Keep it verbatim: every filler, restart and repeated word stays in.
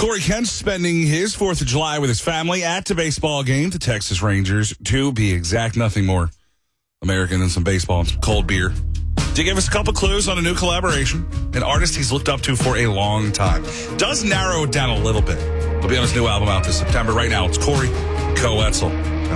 Corey Kent spending his fourth of July with his family at the baseball game, the Texas Rangers, to be exact. Nothing more American than some baseball and some cold beer. To give us a couple clues on a new collaboration, an artist he's looked up to for a long time. Does narrow it down a little bit. He'll be on his new album out this September. Right now, it's Corey Coetzel.